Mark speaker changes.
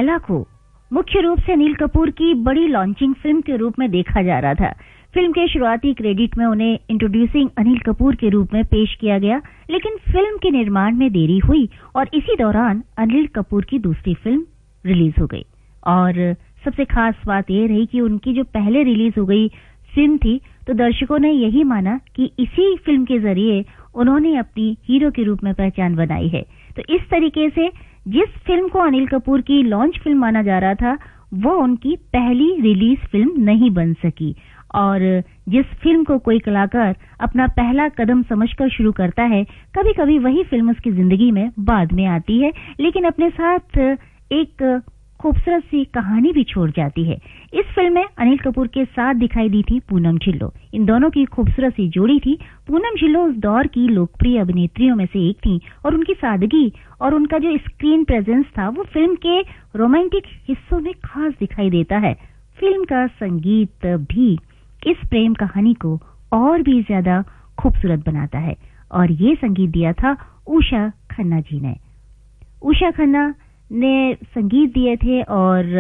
Speaker 1: कला को मुख्य रूप से अनिल कपूर की बड़ी लॉन्चिंग फिल्म के रूप में देखा जा रहा था। फिल्म के शुरुआती क्रेडिट में उन्हें इंट्रोड्यूसिंग अनिल कपूर के रूप में पेश किया गया, लेकिन फिल्म के निर्माण में देरी हुई और इसी दौरान अनिल कपूर की दूसरी फिल्म रिलीज हो गई। और सबसे खास बात यह रही कि उनकी जो पहले रिलीज हो गई फिल्म थी, तो दर्शकों ने यही माना कि इसी फिल्म के जरिए उन्होंने अपनी हीरो के रूप में पहचान बनाई है। तो इस तरीके से जिस फिल्म को अनिल कपूर की लॉन्च फिल्म माना जा रहा था, वो उनकी पहली रिलीज फिल्म नहीं बन सकी। और जिस फिल्म को कोई कलाकार अपना पहला कदम समझकर शुरू करता है, कभी कभी वही फिल्म उसकी जिंदगी में बाद में आती है, लेकिन अपने साथ एक खूबसूरत सी कहानी भी छोड़ जाती है। इस फिल्म में अनिल कपूर के साथ दिखाई दी थी पूनम ढिल्लों। इन दोनों की खूबसूरत सी जोड़ी थी। पूनम ढिल्लों उस दौर की लोकप्रिय अभिनेत्रियों में से एक थी और उनकी सादगी और उनका जो स्क्रीन प्रेजेंस था, वो फिल्म के रोमांटिक हिस्सों में खास दिखाई देता है। फिल्म का संगीत भी इस प्रेम कहानी को और भी ज्यादा खूबसूरत बनाता है और ये संगीत दिया था उषा खन्ना जी ने। उषा खन्ना ने संगीत दिए थे और